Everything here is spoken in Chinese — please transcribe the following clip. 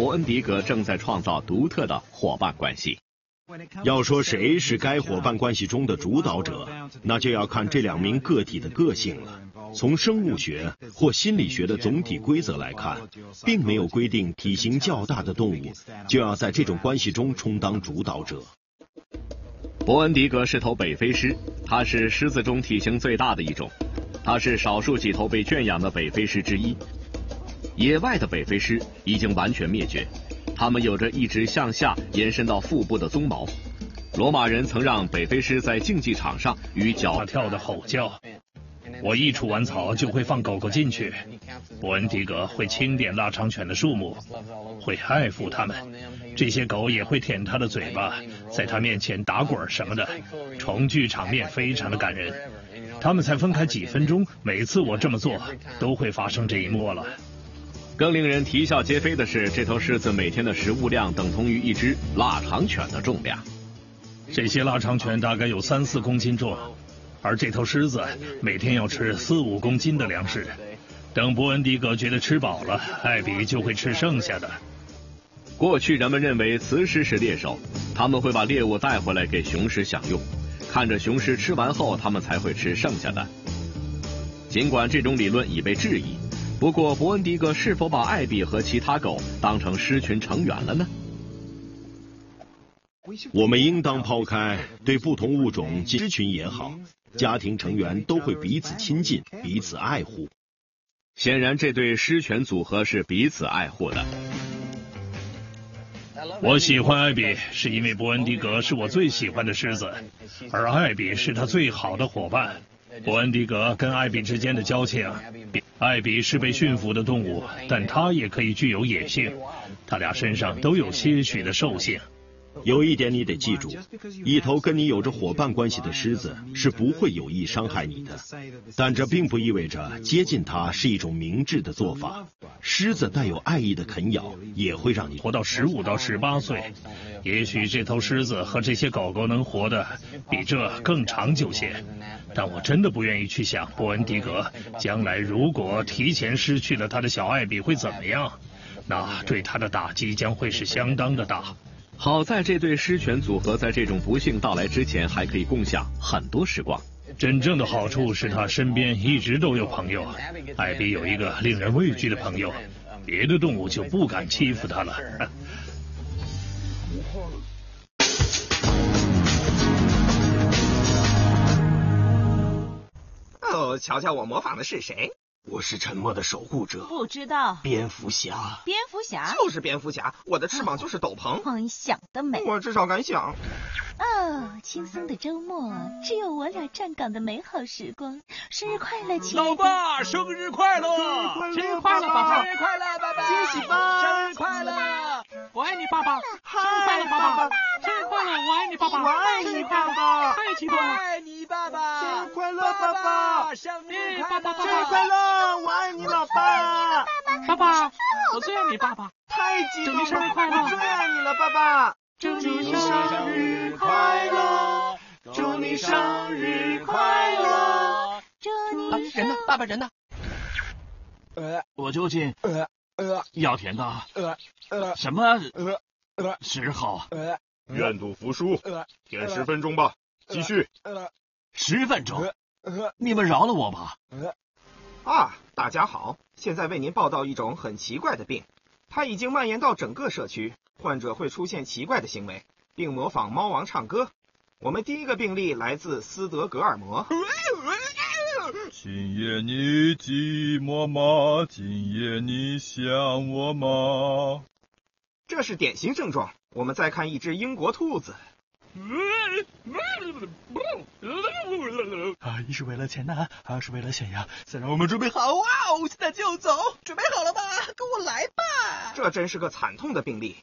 伯恩迪格正在创造独特的伙伴关系。 要说谁是该伙伴关系中的主导者，那就要看这2名个体的个性了。从生物学或心理学的总体规则来看，并没有规定体型较大的动物就要在这种关系中充当主导者。 伯恩迪格是头北非狮，它是狮子中体型最大的一种，它是少数几头被圈养的北非狮之一。野外的北非狮已经完全灭绝，它们有着一直向下延伸到腹部的鬃毛。罗马人曾让北非狮在竞技场上与脚跳的吼叫。我一除完草就会放狗狗进去。伯恩迪格会清点腊肠犬的数目，会爱抚它们。这些狗也会舔它的嘴巴，在它面前打滚什么的。重聚场面非常的感人。他们才分开几分钟，每次我这么做都会发生这一幕了。 更令人啼笑皆非的是，这头狮子每天的食物量等同于一只腊肠犬的重量。 这些腊肠犬大概有3-4公斤重，而这头狮子每天要吃4-5公斤的粮食。等伯恩迪格觉得吃饱了，艾比就会吃剩下的。 过去人们认为雌狮是猎手，他们会把猎物带回来给雄狮享用，看着雄狮吃完后，他们才会吃剩下的。尽管这种理论已被质疑，不过伯恩迪格是否把艾比和其他狗当成狮群成员了呢？ 我们应当抛开对不同物种狮群也好，家庭成员都会彼此亲近，彼此爱护。 显然这对狮犬组合是彼此爱护的。 我喜欢艾比，是因为伯恩迪格是我最喜欢的狮子，而艾比是他最好的伙伴。伯恩迪格跟艾比之间的交情，艾比是被驯服的动物，但他也可以具有野性，他俩身上都有些许的兽性。 有一点你得记住，一头跟你有着伙伴关系的狮子是不会有意伤害你的，但这并不意味着接近它是一种明智的做法。狮子带有爱意的啃咬也会让你活到15到18岁，也许这头狮子和这些狗狗能活得比这更长久些，但我真的不愿意去想伯恩迪格将来如果提前失去了他的小艾比会怎么样，那对他的打击将会是相当的大。 好在这对狮犬组合在这种不幸到来之前还可以共享很多时光。 真正的好处是他身边一直都有朋友，艾比有一个令人畏惧的朋友，别的动物就不敢欺负他了。 哦，瞧瞧我模仿的是谁？ 我是沉默的守护者， 不知道。 蝙蝠侠。 蝙蝠侠就是蝙蝠侠，我的翅膀就是斗篷。 想得美。 我至少敢想。 哦，轻松的周末，只有我俩站岗的美好时光。生日快乐，亲爱的。 老爸，生日快乐！ 生日快乐，爸爸！ 生日快乐，爸爸！ 惊喜吧！ 生日快乐！我爱你，爸爸！ 生日快乐，爸爸！生日快乐，我爱你，爸爸！ 我爱你，爸爸！ 太激动了！ 我爱你，爸爸！ 生日快乐，爸爸！ 生日快乐， 生日快乐！我爱你，老爸！ 爸爸，我最爱你，爸爸！ 太激动了！ 生日快乐！ 我最爱你了，爸爸！ 祝你生日快乐！祝你生日快乐！ 祝你人呢？爸爸人呢？我究竟要填的什么时候？ 愿赌服输，填10分钟吧。继续。 10分钟？你们饶了我吧。 大家好，现在为您报道一种很奇怪的病，它已经蔓延到整个社区，患者会出现奇怪的行为，并模仿猫王唱歌。我们第一个病例来自斯德哥尔摩。 今夜你寂寞吗？今夜你想我吗？ 这是典型症状。我们再看一只英国兔子。 一是为了钱呐，2是为了炫耀。再让我们准备好现在就走。准备好了吧？跟我来吧。 这真是个惨痛的病例。